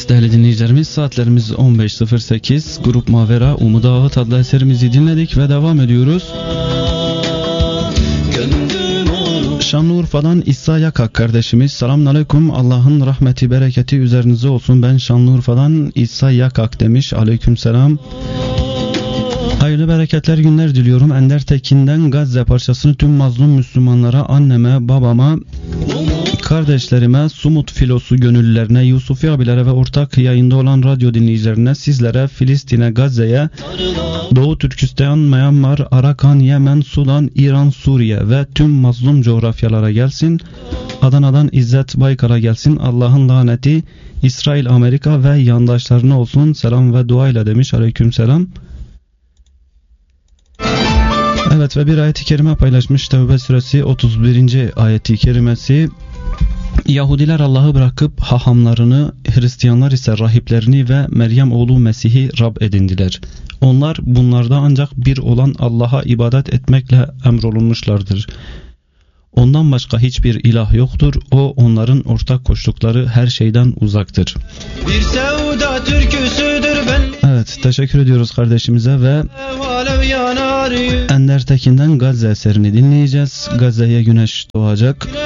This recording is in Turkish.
Evet değerli dinleyicilerimiz, saatlerimiz 15.08. Grup Mavera Umut Ağıt adlı eserimizi dinledik ve devam ediyoruz. Şanlıurfa'dan İsa Yakak kardeşimiz, selamünaleyküm, Allah'ın rahmeti bereketi üzerinize olsun, ben Şanlıurfa'dan İsa Yakak demiş. Aleykümselam. Hayırlı bereketler günler diliyorum. Ender Tekin'den Gazze parçasını tüm mazlum Müslümanlara, anneme, babama, kardeşlerime, Sumut Filosu gönüllülerine, Yusufi abilere ve ortak yayında olan radyo dinleyicilerine, sizlere, Filistin'e, Gazze'ye, Doğu Türkistan, Myanmar, Arakan, Yemen, Sudan, İran, Suriye ve tüm mazlum coğrafyalara gelsin. Adana'dan İzzet Baykar'a gelsin. Allah'ın laneti İsrail, Amerika ve yandaşlarına olsun. Selam ve duayla demiş. Aleykümselam. Evet, ve bir ayet-i kerime paylaşmış. Tevbe suresi 31. ayet-i kerimesi. Yahudiler Allah'ı bırakıp hahamlarını, Hristiyanlar ise rahiplerini ve Meryem oğlu Mesih'i Rab edindiler. Onlar bunlarda ancak bir olan Allah'a ibadet etmekle emrolunmuşlardır. Ondan başka hiçbir ilah yoktur. O onların ortak koştukları her şeyden uzaktır. Bir sevda türküsüdür ben. Evet, teşekkür ediyoruz kardeşimize ve Ender Tekin'den Gazze eserini dinleyeceğiz. Gazze'ye güneş doğacak.